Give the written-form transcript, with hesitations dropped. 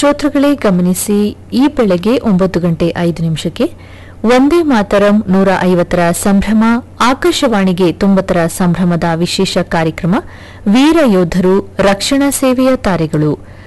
ಶ್ರೋತೃಗಳೇ ಗಮನಿಸಿ, ಈ ಬೆಳಗ್ಗೆ 9:05 ವಂದೇ ಮಾತರಂ 150ರ ಸಂಭ್ರಮ, ಆಕಾಶವಾಣಿಗೆ 90ರ ಸಂಭ್ರಮದ ವಿಶೇಷ ಕಾರ್ಯಕ್ರಮ ವೀರ ಯೋಧರು ರಕ್ಷಣಾ ಸೇವೆಯ ತಾರೆಗಳು